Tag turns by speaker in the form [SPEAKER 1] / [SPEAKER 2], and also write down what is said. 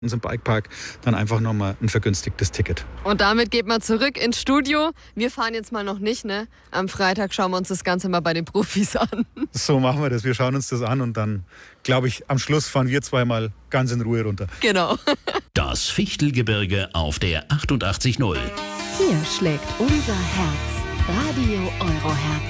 [SPEAKER 1] unserem Bikepark dann einfach nochmal ein vergünstigtes Ticket.
[SPEAKER 2] Und damit geht man zurück ins Studio. Wir fahren jetzt mal noch nicht, ne? Am Freitag schauen wir uns das Ganze mal bei den Profis an.
[SPEAKER 1] So machen wir das. Wir schauen uns das an und dann, glaube ich, am Schluss fahren wir zweimal ganz in Ruhe runter.
[SPEAKER 2] Genau.
[SPEAKER 3] Das Fichtelgebirge auf der 88.0.
[SPEAKER 4] Hier schlägt unser Herz. Radio Euroherz.